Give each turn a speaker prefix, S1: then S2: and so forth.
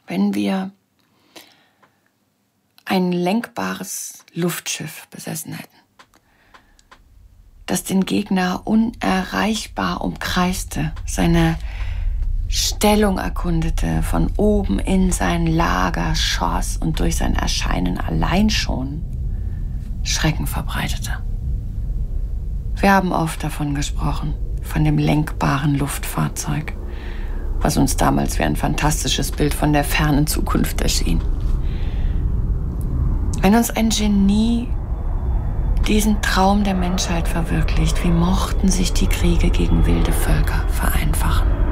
S1: wenn wir ein lenkbares Luftschiff besessen hätten, das den Gegner unerreichbar umkreiste, seine Stellung erkundete, von oben in sein Lager schoss und durch sein Erscheinen allein schon Schrecken verbreitete. Wir haben oft davon gesprochen, von dem lenkbaren Luftfahrzeug, was uns damals wie ein fantastisches Bild von der fernen Zukunft erschien. Wenn uns ein Genie diesen Traum der Menschheit verwirklicht, wie mochten sich die Kriege gegen wilde Völker vereinfachen.